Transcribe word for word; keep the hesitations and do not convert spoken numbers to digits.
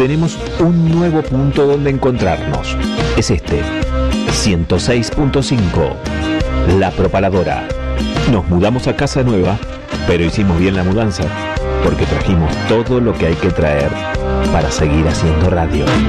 tenemos un nuevo punto donde encontrarnos. Es este, ciento seis punto cinco, La Propaladora. Nos mudamos a casa nueva, pero hicimos bien la mudanza, porque trajimos todo lo que hay que traer para seguir haciendo radio.